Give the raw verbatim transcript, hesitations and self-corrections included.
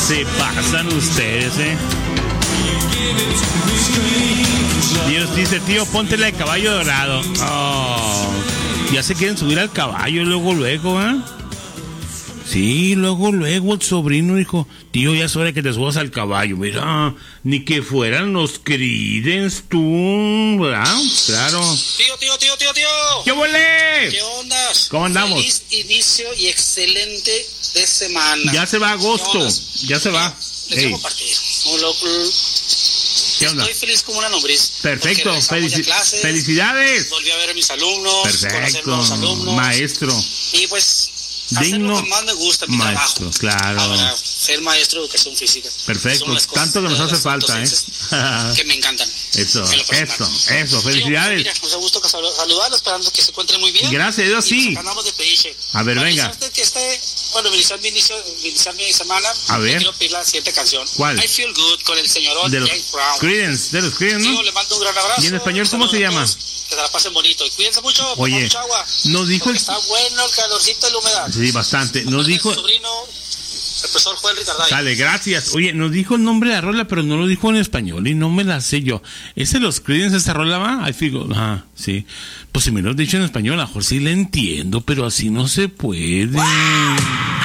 Se pasan ustedes, ¿eh? Dios dice, tío, ponte la de Caballo Dorado. Oh, ya se quieren subir al caballo luego, luego, ¿eh? Sí, luego, luego el sobrino dijo, tío, ya es hora que te subas al caballo. Mira, ni que fueran los Creedence, tú, ¿verdad? Claro. Tío, tío, tío, tío, tío. ¿Qué huele? ¿Qué onda? ¿Cómo andamos? Feliz inicio y excelente de semana. Ya se va agosto, ya se va. Les quiero compartir. ¿Qué onda? Estoy feliz como una lombriz. Perfecto, Felici- clases, felicidades. Volví a ver a mis alumnos. Perfecto, alumnos, maestro. Y pues, Digno hacer lo que más me gusta, mi maestro, trabajo. claro. Ahora, ser maestro de educación física. Perfecto, tanto que nos hace falta, ¿eh? Que me encantan. Eso, eso, eso, felicidades. Mira, nos da gusto saludarlos, esperando que se encuentren muy bien. Gracias a Dios, sí. Andamos de pediche. A ver, venga. Que este, bueno, iniciar mi, inicio, iniciar mi semana, a ver. quiero pedir la siguiente canción. ¿Cuál? I Feel Good, con el señor de los James Brown. Creedence, de los Creedence, ¿no? Sí, le mando un gran abrazo. ¿Y en español cómo se llama? Que se la pasen bonito. Y cuídense mucho, oye, mucha agua. Nos dijo el... Está bueno el calorcito y la humedad. Sí, bastante. Nos dijo... El sobrino, el profesor Joel Ricarday. Dale, gracias. Oye, nos dijo el nombre de la rola, pero no lo dijo en español y no me la sé yo. ¿Ese los Creedence esta rola va? I feel good. Ah, sí. Pues si me lo has dicho en español, a lo mejor sí la entiendo, pero así no se puede.